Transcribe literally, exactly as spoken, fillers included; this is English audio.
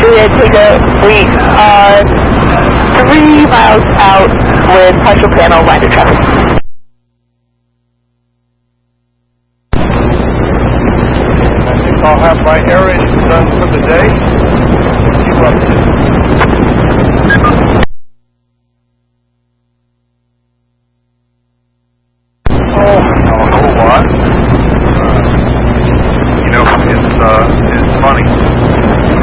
area, take a wait, uh, three miles out with partial panel line of traffic. I think I'll have my aeration done for the day. Keep up.